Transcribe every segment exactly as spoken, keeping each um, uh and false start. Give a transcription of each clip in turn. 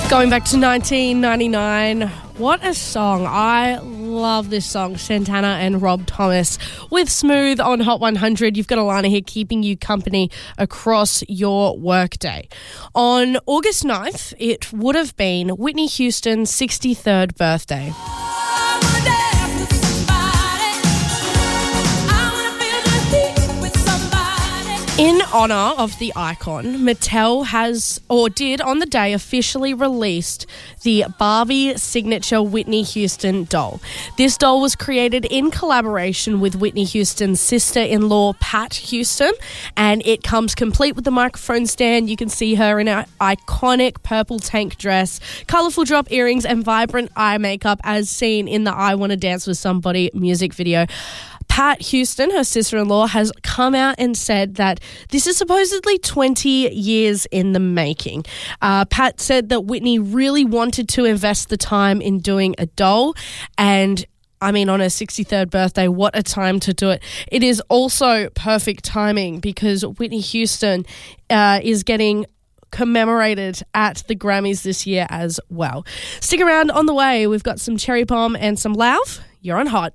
Going back to nineteen ninety-nine, what a song. I love this song, Santana and Rob Thomas with Smooth on Hot one hundred. You've got Alana here keeping you company across your workday. On August ninth, it would have been Whitney Houston's sixty-third birthday. In honour of the icon, Mattel has, or did on the day, officially released the Barbie signature Whitney Houston doll. This doll was created in collaboration with Whitney Houston's sister-in-law, Pat Houston, and it comes complete with the microphone stand. You can see her in an iconic purple tank dress, colourful drop earrings, and vibrant eye makeup as seen in the I Wanna Dance With Somebody music video. Pat Houston, her sister-in-law, has come out and said that this is supposedly twenty years in the making. Uh, Pat said that Whitney really wanted to invest the time in doing a doll, and I mean, on her sixty-third birthday, what a time to do it. It is also perfect timing because Whitney Houston uh, is getting commemorated at the Grammys this year as well. Stick around. On the way, we've got some Cherry Bomb and some Lauv. You're on Hot.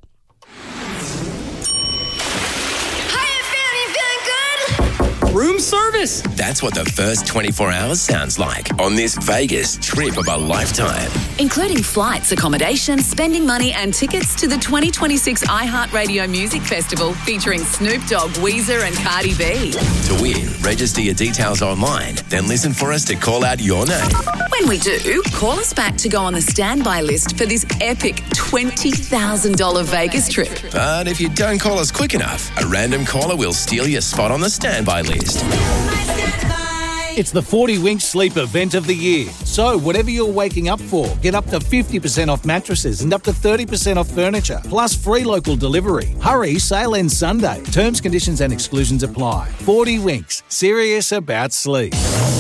Room service. That's what the first twenty-four hours sounds like on this Vegas trip of a lifetime. Including flights, accommodation, spending money and tickets to the twenty twenty-six iHeartRadio Music Festival featuring Snoop Dogg, Weezer and Cardi B. To win, register your details online, then listen for us to call out your name. When we do, call us back to go on the standby list for this epic twenty thousand dollars Vegas trip. But if you don't call us quick enough, a random caller will steal your spot on the standby list. It's the forty Winks Sleep event of the year. So whatever you're waking up for, get up to fifty percent off mattresses and up to thirty percent off furniture, plus free local delivery. Hurry, sale ends Sunday. Terms, conditions and exclusions apply. forty Winks, serious about sleep.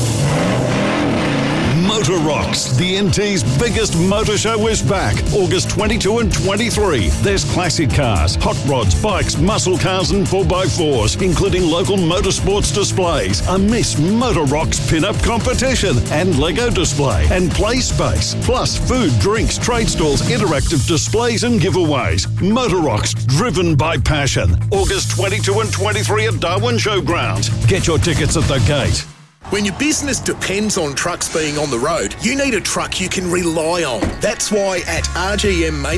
Motor Rocks, the N T's biggest motor show, is back August twenty-second and twenty-third. There's classic cars, hot rods, bikes, muscle cars and four by fours, including local motorsports displays, a Miss Motor Rocks pin-up competition and Lego display and play space, plus food, drinks, trade stalls, interactive displays and giveaways. Motor Rocks, driven by passion. August twenty-second and twenty-third at Darwin Showgrounds. Get your tickets at the gate. When your business depends on trucks being on the road, you need a truck you can rely on. That's why at R G M